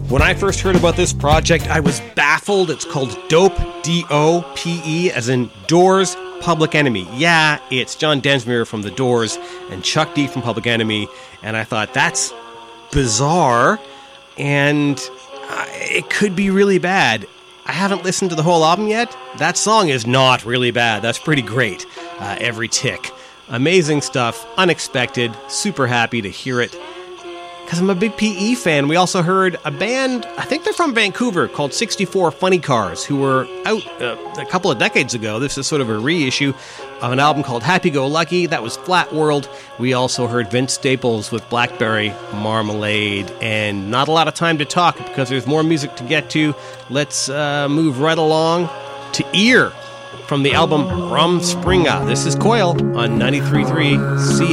When I first heard about this project, I was baffled. It's called Dope, D-O-P-E, as in Doors, Public Enemy. Yeah, it's John Densmore from The Doors and Chuck D from Public Enemy, and I thought, that's bizarre, and it could be really bad. I haven't listened to the whole album yet. That song is not really bad. That's pretty great. Every tick. Amazing stuff, unexpected, super happy to hear it. Because I'm a big PE fan. We also heard a band, I think they're from Vancouver, called 64 Funny Cars, who were out a couple of decades ago. This is sort of a reissue of an album called Happy Go Lucky. That was Flat World. We also heard Vince Staples with Blackberry Marmalade. And not a lot of time to talk because there's more music to get to. Let's move right along to Ear from the album Rumspringa. This is Coil on 93.3 C.